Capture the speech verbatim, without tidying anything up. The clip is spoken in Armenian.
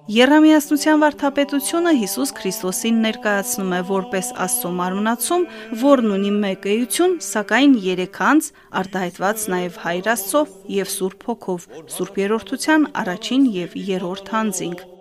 Եռամիասնության վարդապետությունը Հիսուս Քրիստոսին ներկայացնում է որպես Աստծո մարմնացում, որն ունի մեկ էություն, սակայն երեք անձ, արտահայտված նաև Հայր Աստծով և Սուրբ Հոգով, Սուրբ Երրորդության առաջին և երրորդ անձինք։